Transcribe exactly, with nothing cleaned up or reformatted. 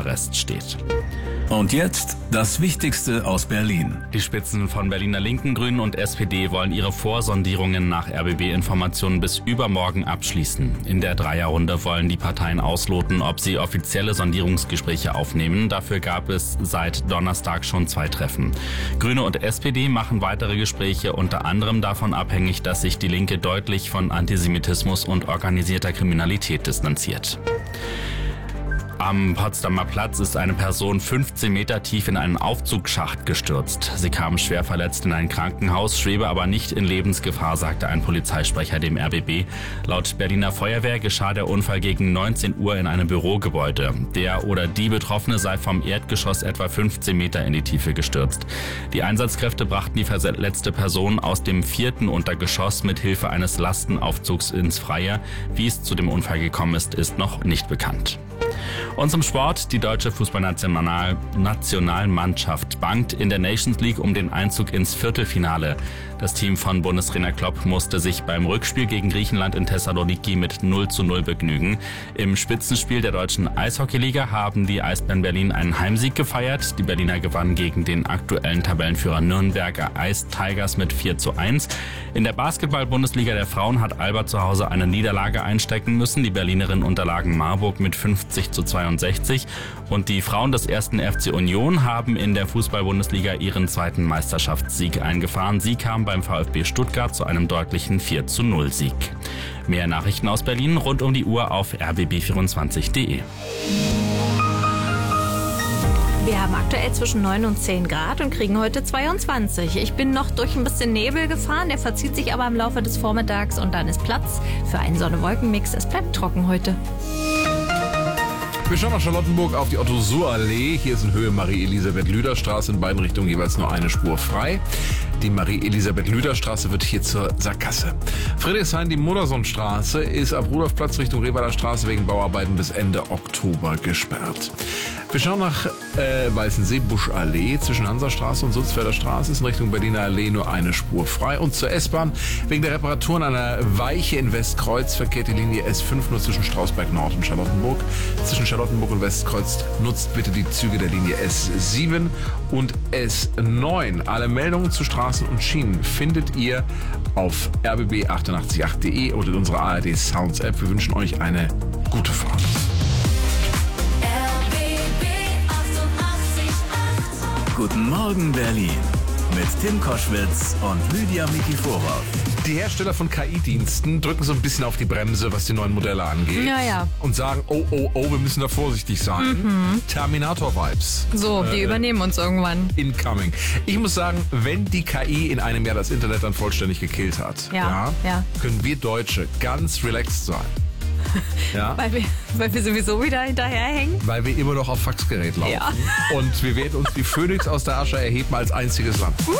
Hausarrest steht. Und jetzt das Wichtigste aus Berlin. Die Spitzen von Berliner Linken, Grünen und S P D wollen ihre Vorsondierungen nach R B B-Informationen bis übermorgen abschließen. In der Dreierrunde wollen die Parteien ausloten, ob sie offizielle Sondierungsgespräche aufnehmen. Dafür gab es seit Donnerstag schon zwei Treffen. Grüne und S P D machen weitere Gespräche unter anderem davon abhängig, dass sich die Linke deutlich von Antisemitismus und organisierter Kriminalität distanziert. Am Potsdamer Platz ist eine Person fünfzehn Meter tief in einen Aufzugsschacht gestürzt. Sie kam schwer verletzt in ein Krankenhaus, schwebe aber nicht in Lebensgefahr, sagte ein Polizeisprecher dem R B B. Laut Berliner Feuerwehr geschah der Unfall gegen neunzehn Uhr in einem Bürogebäude. Der oder die Betroffene sei vom Erdgeschoss etwa fünfzehn Meter in die Tiefe gestürzt. Die Einsatzkräfte brachten die verletzte Person aus dem vierten Untergeschoss mit Hilfe eines Lastenaufzugs ins Freie. Wie es zu dem Unfall gekommen ist, ist noch nicht bekannt. Und zum Sport. Die deutsche Fußballnationalmannschaft bangt in der Nations League um den Einzug ins Viertelfinale. Das Team von Bundestrainer Klopp musste sich beim Rückspiel gegen Griechenland in Thessaloniki mit null zu null begnügen. Im Spitzenspiel der deutschen Eishockeyliga haben die Eisbären Berlin einen Heimsieg gefeiert. Die Berliner gewannen gegen den aktuellen Tabellenführer Nürnberger Ice Tigers mit vier zu eins. In der Basketball-Bundesliga der Frauen hat Alba zu Hause eine Niederlage einstecken müssen. Die Berlinerinnen unterlagen Marburg mit fünfzig zu zweiundsechzig. Und die Frauen des ersten F C Union haben in der Fußball-Bundesliga ihren zweiten Meisterschaftssieg eingefahren. Sie kam beim VfB Stuttgart zu einem deutlichen vier zu null Sieg. Mehr Nachrichten aus Berlin rund um die Uhr auf r b b vierundzwanzig punkt d e. Wir haben aktuell zwischen neun und zehn Grad und kriegen heute zweiundzwanzig. Ich bin noch durch ein bisschen Nebel gefahren, der verzieht sich aber im Laufe des Vormittags und dann ist Platz für einen Sonne-Wolken-Mix. Es bleibt trocken heute. Wir schauen nach Charlottenburg auf die Otto-Suhr-Allee. Hier ist in Höhe Marie-Elisabeth-Lüder-Straße, in beiden Richtungen jeweils nur eine Spur frei. Die Marie-Elisabeth-Lüder-Straße wird hier zur Sackgasse. Friedrichshain, die Modersohnstraße, ist ab Rudolfplatz Richtung Revaler Straße wegen Bauarbeiten bis Ende Oktober gesperrt. Wir schauen nach äh, Weißensee-Buschallee. Zwischen Hansastraße und Sulzfelder Straße ist in Richtung Berliner Allee nur eine Spur frei. Und zur S-Bahn. Wegen der Reparaturen einer Weiche in Westkreuz verkehrt die Linie S fünf nur zwischen Strausberg Nord und Charlottenburg. Zwischen Charlottenburg und Westkreuz nutzt bitte die Züge der Linie S sieben und S neun. Alle Meldungen zu Straßen und Schienen findet ihr auf r b b achtundachtzig punkt acht punkt d e oder in unserer A R D Sounds App. Wir wünschen euch eine gute Fahrt. Guten Morgen Berlin mit Tim Koschwitz und Lydia Mikiforov. Die Hersteller von K I-Diensten drücken so ein bisschen auf die Bremse, was die neuen Modelle angeht. Ja, ja. Und sagen, oh, oh, oh, wir müssen da vorsichtig sein. Mhm. Terminator-Vibes. So, die äh, übernehmen uns irgendwann. Incoming. Ich muss sagen, wenn die K I in einem Jahr das Internet dann vollständig gekillt hat, ja, ja, ja. können wir Deutsche ganz relaxed sein. Ja? Weil, wir, weil wir sowieso wieder hinterherhängen? Weil wir immer noch auf Faxgerät laufen. Ja. Und wir werden uns wie Phönix aus der Asche erheben als einziges Land.